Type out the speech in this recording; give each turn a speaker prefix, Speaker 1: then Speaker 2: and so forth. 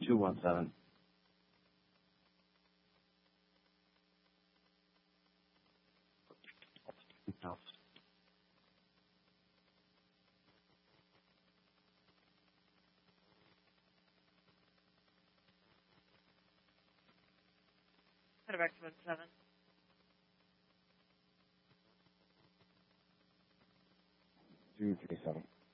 Speaker 1: 217.
Speaker 2: Put it back to 17.
Speaker 1: Two, 3, 7.